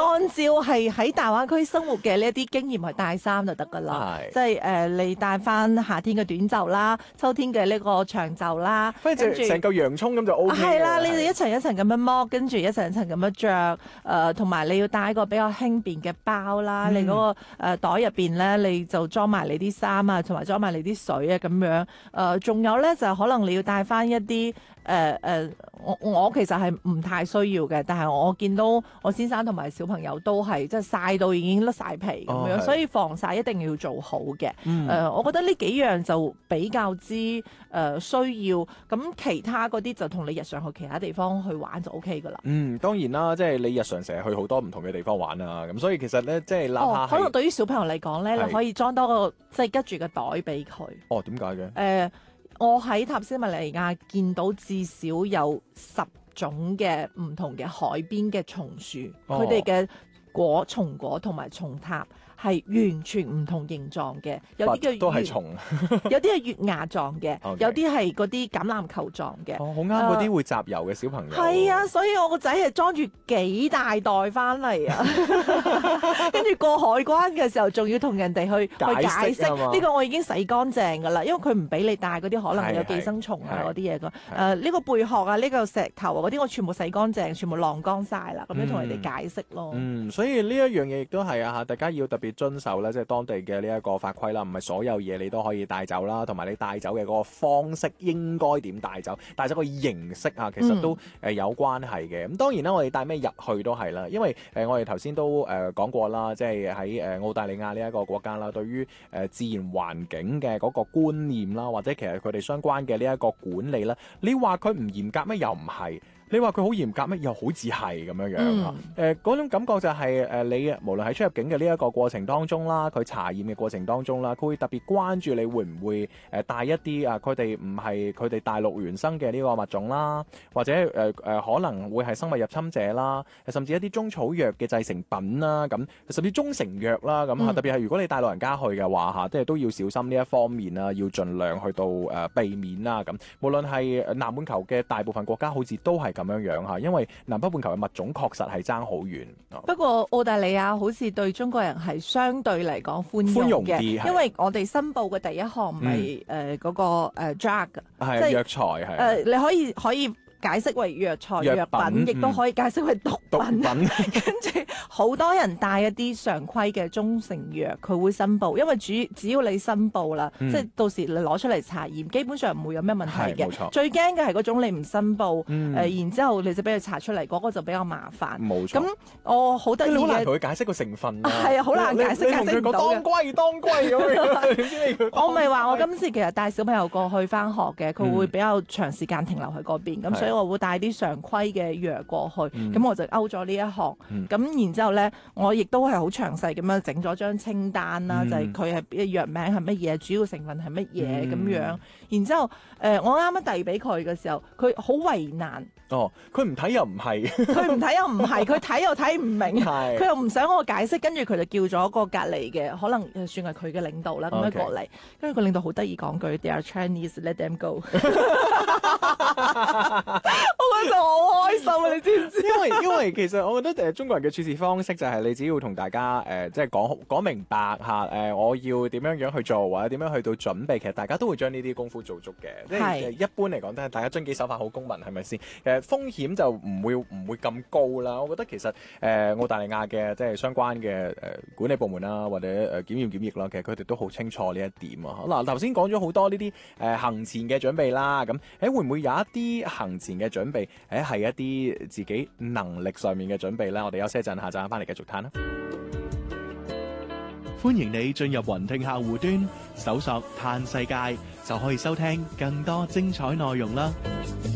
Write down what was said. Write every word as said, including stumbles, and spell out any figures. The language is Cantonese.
按照係喺大灣區生活嘅呢一啲經驗去帶衫就得噶啦。即係誒，你帶翻夏天嘅短袖啦，秋天嘅呢個長袖啦， 跟住成嚿洋葱咁就 O K。 係啦，你哋一層一層咁樣剝，跟住一層一層咁樣着，誒，同埋你要帶一個比較輕便嘅包啦。嗯、你嗰個誒袋入邊咧，你就裝埋你啲衫啊，同埋裝埋你啲水啊，咁樣。誒、呃，仲有咧就可能你要帶翻一啲誒誒，我我其實係唔太需要嘅，但係我見到我先生同埋小朋友都係即係曬到已經甩晒皮咁樣，哦、所以防曬一定要做好嘅。誒、嗯呃，我覺得呢幾樣就比較之誒、呃、需要，咁其他嗰啲就同你日常去其他地方去玩就 O K 噶啦。 嗯，當然啦，即係你日常成日去好多唔同嘅地方玩啊，咁所以其實咧，即係哪怕、 哦、可能對於小朋友嚟講咧，你可以裝多個即係吉住個袋俾佢。 哦，點解嘅？誒、 呃。我喺塔斯馬尼亞見到至少有十種嘅唔同嘅海邊嘅松樹，佢哋嘅果松果同埋松塔係完全唔同形狀嘅，有啲叫都係蟲， 有啲係月牙狀嘅， Okay. 有啲係嗰啲橄欖球狀嘅。 哦，好啱嗰啲會集郵嘅小朋友。 係、呃、啊，所以我個仔係裝住幾大袋翻嚟啊，跟住過海關嘅時候，仲要同人哋去去解釋呢、呢個我已經洗乾淨㗎啦，因為佢唔俾你帶嗰啲可能有寄生蟲啊嗰啲嘢㗎。誒呢、呃呢個貝殼啊，呢、呢個石頭啊嗰啲，我全部洗乾淨，全部晾乾晒啦，咁樣同人哋解釋咯。 嗯，所以呢一樣嘢亦都係啊嚇，大家要特別遵守咧，即係當地嘅呢一個法規啦，唔係所有嘢你都可以帶走啦，同埋你帶走嘅嗰個方式應該點帶走，帶走個形式啊，其實都誒有關係嘅。咁、嗯、當然啦，我哋帶咩入去都係啦，因為誒、呃、我哋頭先都誒講過啦，即係喺誒澳大利亞呢一個國家啦，對於誒自然環境嘅嗰個觀念啦，或者其實佢哋相關嘅呢一個管理啦，你話佢唔嚴格咩？又唔係。你話佢好嚴格咩？又好似係咁樣樣嚇。誒嗰、嗯呃、種感覺就係、是、誒、呃、你無論喺出入境嘅呢一個過程當中啦，佢查驗嘅過程當中啦，佢會特別關注你會唔會誒帶一啲啊佢哋唔係佢哋大陸原生嘅呢個物種啦，或者誒誒、呃、可能會係生物入侵者啦，甚至一啲中草藥嘅製成品啦，咁甚至中成藥啦咁嚇。特別係如果你帶老人家去嘅話嚇，即係都要小心呢一方面啦，要盡量去到誒、呃、避免啦咁。無論係南半球嘅大部分國家，好似都係咁樣樣嚇，因為南北半球嘅物種確實係爭好遠。 不過澳大利亞好似對中國人係相對嚟講寬容容嘅， 因為我哋申報嘅第一項咪誒嗰個誒 drug， 係啊藥材係誒你可以可以解釋為藥材藥品，亦都可以解釋為毒品。 毒品跟住好多人帶一啲常規嘅中成藥，佢會申報，因為主只要你申報啦，嗯、即係到時你攞出嚟查驗，基本上唔會有咩問題嘅。最驚嘅係嗰種你唔申報，誒、嗯呃、然之後你就俾佢查出嚟，嗰、嗰個就比較麻煩。冇錯。咁我好得意嘅， 好難同佢解釋個成分啊。 係啊，好難解釋，解釋唔到嘅。 當歸當歸咁樣。 我咪話我今次其實帶小朋友過去翻學嘅，佢會比較長時間停留喺嗰邊，咁、嗯、所以我會帶啲常規嘅藥過去，咁、嗯、我就勾咗呢一項。咁、嗯、然之後咧，我亦都係好詳細咁樣整咗張清單啦，嗯、就係佢係藥名係乜嘢，主要成分係乜嘢咁樣。然之後，誒、呃、我啱啱遞俾佢嘅時候，佢好為難。 哦，佢唔睇又唔係， 佢唔睇又唔係，佢睇又睇唔明，佢又唔想我解釋，跟住佢就叫咗個隔離嘅，可能算係佢嘅領導啦，咁樣過嚟，跟住個領導好得意講句 ，They are Chinese, let them go。我覺得好開心啊！你知唔知？ 因為因為其實我覺得誒中國人嘅處事方式就係你只要同大家誒即係講講明白嚇誒，我要點樣樣去做或者點樣去到準備，其實大家都會將呢啲功夫做足嘅。即係一般嚟講都係大家遵紀守法好公民係咪先？誒風險就唔會唔會咁高啦。我覺得其實誒、呃、澳大利亞嘅即係相關嘅誒管理部門啦，或者誒檢驗檢疫啦，其實佢哋都好清楚呢一點啊。嗱頭先講咗好多呢啲誒行前嘅準備啦，咁誒會唔會有一啲行前嘅準備誒係一啲自己能力上面嘅準備咧？我哋休息一陣，下陣翻嚟繼續談啦。 歡迎你進入雲聽客戶端，搜索嘆世界就可以收聽更多精彩內容啦。